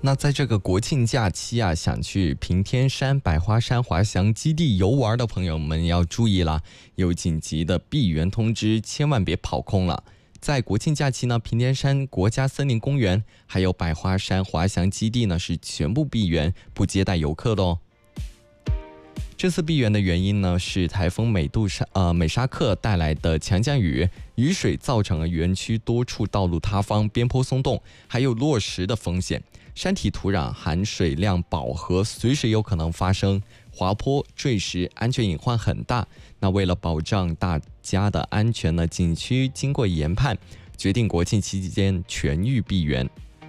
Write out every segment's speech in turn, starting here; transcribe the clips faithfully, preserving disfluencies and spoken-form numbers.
那在这个国庆假期啊，想去平天山、百花山滑翔基地游玩的朋友们要注意了，有紧急的闭园通知，千万别跑空了。在国庆假期呢，平天山国家森林公园还有百花山滑翔基地呢是全部闭园，不接待游客的哦。这次闭园的原因呢，是台风美杜莎呃美沙克带来的强降雨，雨水造成了园区多处道路塌方、边坡松动，还有落石的风险。山体土壤含水量饱和，随时有可能发生滑坡、坠石，安全隐患很大。那为了保障大家的安全呢，景区经过研判，决定国庆期间全域闭园。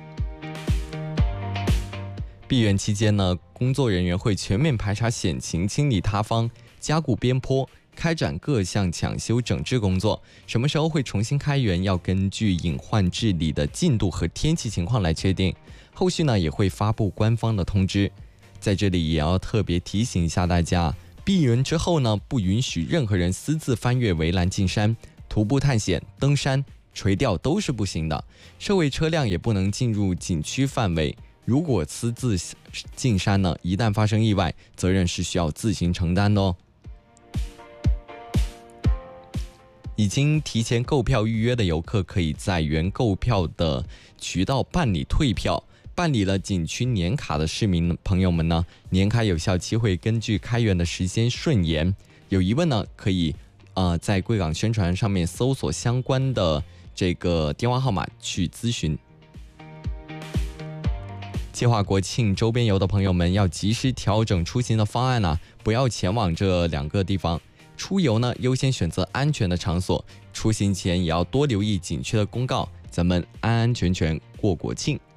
闭园期间呢，工作人员会全面排查险情，清理塌方，加固边坡，开展各项抢修整治工作。什么时候会重新开园，要根据隐患治理的进度和天气情况来确定。后续呢，也会发布官方的通知。在这里也要特别提醒一下大家，闭园之后呢，不允许任何人私自翻越围栏进山，徒步探险、登山、垂钓都是不行的。涉尾车辆也不能进入景区范围。如果私自进山呢，一旦发生意外，责任是需要自行承担的哦。已经提前购票预约的游客，可以在原购票的渠道办理退票。办理了景区年卡的市民朋友们呢，年卡有效期会根据开园的时间顺延。有疑问呢，可以呃在贵港宣传上面搜索相关的这个电话号码去咨询。计划国庆周边游的朋友们要及时调整出行的方案啊，不要前往这两个地方。出游呢，优先选择安全的场所，出行前也要多留意景区的公告，咱们安安全全过国庆。